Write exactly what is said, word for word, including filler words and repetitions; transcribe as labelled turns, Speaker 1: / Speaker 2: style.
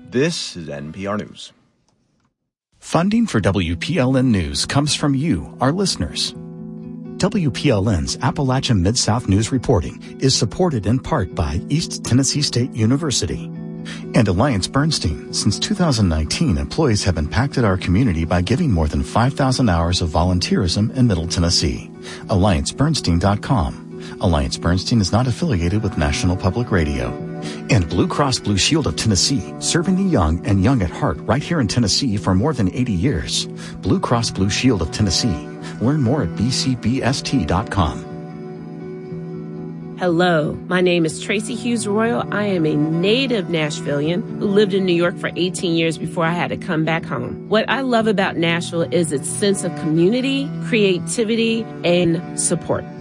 Speaker 1: This is N P R News.
Speaker 2: Funding for W P L N News comes from you, our listeners. W P L N's Appalachian Mid-South News reporting is supported in part by East Tennessee State University and Alliance Bernstein. Since two thousand nineteen, employees have impacted our community by giving more than five thousand hours of volunteerism in Middle Tennessee. Alliance Bernstein dot com. Alliance Bernstein is not affiliated with National Public Radio. And Blue Cross Blue Shield of Tennessee, serving the young and young at heart right here in Tennessee for more than eighty years. Blue Cross Blue Shield of Tennessee. Learn more at b c b s t dot com.
Speaker 3: Hello, my name is Tracy Hughes Royal. I am a native Nashvilleian who lived in New York for eighteen years before I had to come back home. What I love about Nashville is its sense of community, creativity, and support.